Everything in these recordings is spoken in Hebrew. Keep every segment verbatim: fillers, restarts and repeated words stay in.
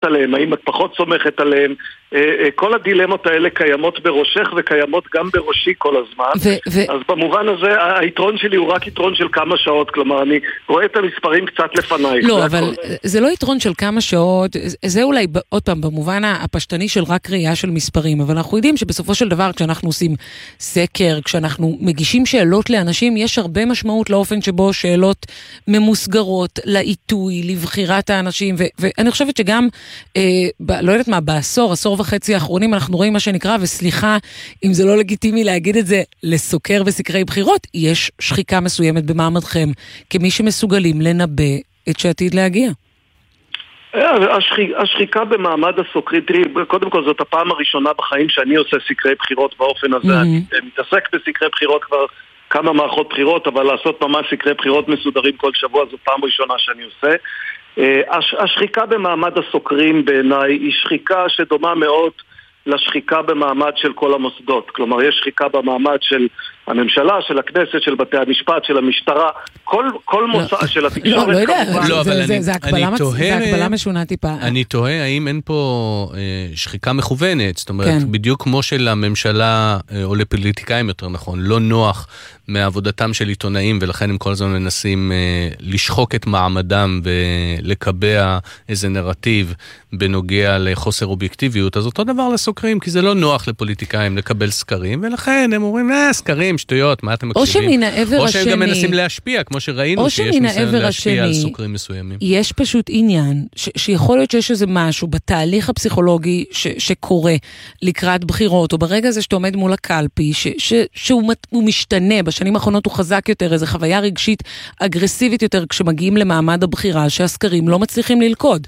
עליהם, האם את פחות סומכת עליהם, כל הדילמות האלה קיימות בראשך וקיימות גם בראשי כל הזמן. ו- ו- אז במובן הזה היתרון שלי הוא רק יתרון של כמה שעות, כלומר אני רואה את המספרים קצת לפניי. לא, אבל הכל... זה לא יתרון של כמה שעות, זה אולי עוד פעם במובן הפשטני של רק ראייה של מספרים, אבל אנחנו יודעים שבסופו של דבר כשאנחנו עושים סקר, כשאנחנו מגישים שאלות לאנשים, יש הרבה משמעות לאופן שבו שאלות ממוסגרות, לעיתוי, לבחירת האנשים, ו- ואני חושבת שגם, אה, ב- לא יודעת מה, בעשור, עשור וחצי האחרונים אנחנו רואים מה שנקרא, וסליחה אם זה לא לגיטימי להגיד את זה, לסוקר בסקרי בחירות, יש שחיקה מסוימת במעמדכם, כמי שמסוגלים לנבא את שעתיד להגיע. השחיק, השחיקה במעמד הסוקרים, תראי, קודם כל זאת הפעם הראשונה בחיים שאני עושה סקרי בחירות באופן הזה, mm-hmm. אני מתעסק בסקרי בחירות כבר כמה מערכות בחירות, אבל לעשות ממש סקרי בחירות מסודרים כל שבוע, זו פעם ראשונה שאני עושה. השחיקה במעמד הסוקרים בעיניי היא שחיקה שדומה מאוד לשחיקה במעמד של כל המוסדות. כלומר, יש שחיקה במעמד של הממשלה, של הכנסת, של בתי המשפט, של המשטרה, כל, כל מוצא של התקשורת. לא, לא יודע, זה הקבלה משונה טיפה. אני תוהה, האם אין פה שחיקה מכוונת? זאת אומרת, בדיוק כמו שלממשלה, או לפוליטיקאים יותר נכון, לא נוח מעבודתם של עיתונאים, ולכן הם כל הזמן מנסים לשחוק את מעמדם ולקבע איזה נרטיב בנוגע לחוסר אובייקטיביות. אז אותו דבר לסוקרים, כי זה לא נוח לפוליטיקאים לקבל סקרים, ולכן הם אומרים, אה, סקרים, שטויות, מה אתם מקשיבים? או שמן העבר השני. או שהם גם מנסים להשפיע, כמו שראינו, שיש ניסיון להשפיע על סוקרים מסוימים. יש פשוט עניין, ש- שיכול להיות שיש איזה משהו בתהליך הפסיכולוגי ש- שקורה לקראת בחירות, או ברגע הזה שאתה עומד מול הקלפי, ש- ש- שהוא משתנה, בשנים האחרונות הוא חזק יותר, איזו חוויה רגשית אגרסיבית יותר, כשמגיעים למעמד הבחירה, שהסקרים לא מצליחים ללכוד.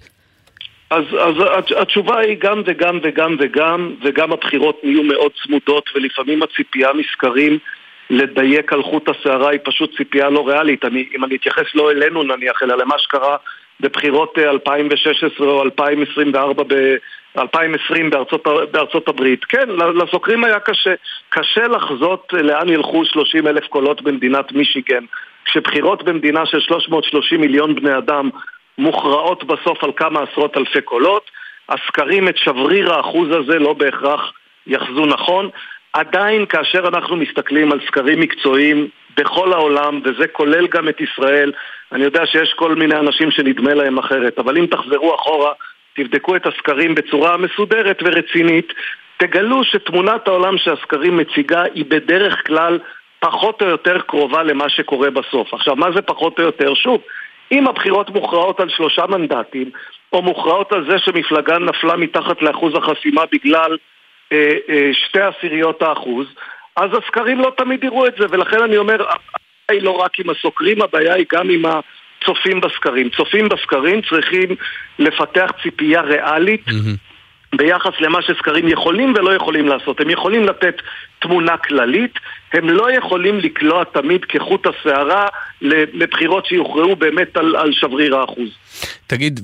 אז, אז התשובה היא גם וגם וגם וגם, וגם הבחירות נהיו מאוד צמודות, ולפעמים הציפייה מסקרים לדייק על חוט השערה היא פשוט ציפייה לא ריאלית. אני, אם אני אתייחס לא אלינו נניח, אלא למה שקרה בבחירות אלפיים ושש עשרה או אלפיים עשרים וארבע ב-אלפיים ועשרים בארצות, בארצות הברית, כן, לסוקרים היה קשה, קשה לחזות לאן ילכו שלושים אלף קולות במדינת מישיגן, כשבחירות במדינה של שלוש מאות ושלושים מיליון בני אדם מוכרעות בסוף על כמה עשרות אלפי קולות. הסקרים את שבריר האחוז הזה לא בהכרח יחזו נכון. עדיין כאשר אנחנו מסתכלים על סקרים מקצועיים בכל העולם, וזה כולל גם את ישראל, אני יודע שיש כל מיני אנשים שנדמה להם אחרת, אבל אם תחזרו אחורה, תבדקו את הסקרים בצורה מסודרת ורצינית, תגלו שתמונת העולם שהסקרים מציגה היא בדרך כלל פחות או יותר קרובה למה שקורה בסוף. עכשיו, מה זה פחות או יותר? שוב, אם הבחירות מוכרעות על שלושה מנדטים, או מוכרעות על זה שמפלגה נפלה מתחת לאחוז החסימה בגלל אה, אה, שתי עשיריות האחוז, אז הסקרים לא תמיד יראו את זה, ולכן אני אומר, הבעיה היא לא רק עם הסוקרים, הבעיה היא גם עם הצופים בסקרים. צופים בסקרים צריכים לפתח ציפייה ריאלית, mm-hmm. ביחס למה שסקרים יכולים ולא יכולים לעשות. הם יכולים לתת תמונה כללית, הם לא יכולים לקלוע תמיד כחוט השערה לבחירות שיוכרעו באמת על, על שבריר האחוז. תגיד,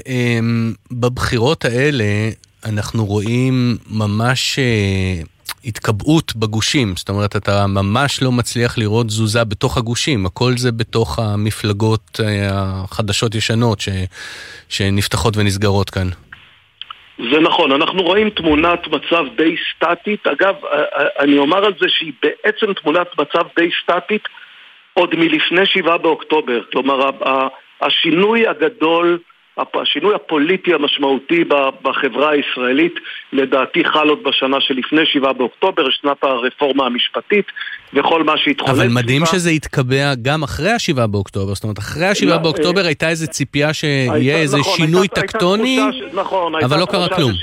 ובבחירות האלה אנחנו רואים ממש התקבעות בגושים, זאת אומרת, אתה ממש לא מצליח לראות תזוזה בתוך הגושים, הכל זה בתוך המפלגות החדשות ישנות ש, שנפתחות ונסגרות כאן. זה נכון, אנחנו רואים תמונת מצב די סטטית. אגב, אני אומר על זה שהיא בעצם תמונת מצב די סטטית עוד מלפני שבעה באוקטובר. כלומר, השינוי הגדול, השינוי הפוליטי המשמעותי בחברה הישראלית, לדעתי חל עוד בשנה שלפני שבעה באוקטובר, שנת הרפורמה המשפטית וכל מה שהתחולל. אבל מדהים שזה יתקבע גם אחרי השבעה באוקטובר, זאת אומרת, אחרי השבעה באוקטובר הייתה איזו ציפייה שיהיה איזה שינוי טקטוני, אבל לא קרה כלום.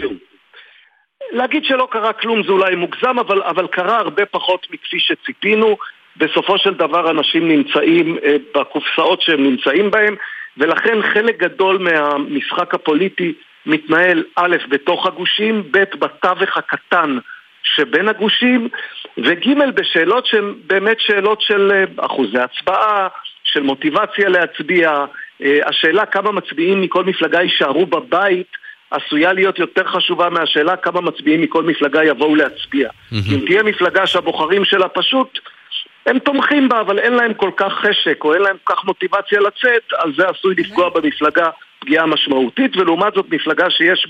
להגיד שלא קרה כלום זה אולי מוגזם, אבל, אבל קרה הרבה פחות מכפי שציפינו. בסופו של דבר אנשים נמצאים בקופסאות שהם נמצאים בהם, ולכן חלק גדול מהמשחק הפוליטי מתנהל א' בתוך הגושים, ב' בתווך הקטן שבין הגושים, וג' בשאלות שהן באמת שאלות של אחוזי הצבעה, של מוטיבציה להצביע. השאלה כמה מצביעים מכל מפלגה יישארו בבית עשויה להיות יותר חשובה מהשאלה כמה מצביעים מכל מפלגה יבואו להצביע. אם תהיה מפלגה שהבוחרים שלה פשוט הם תומכים בה, אבל אין להם כל כך חשק, או אין להם כל כך מוטיבציה לצאת, אז זה עשוי לפגוע במפלגה פגיעה משמעותית, ולעומת זאת מפלגה שיש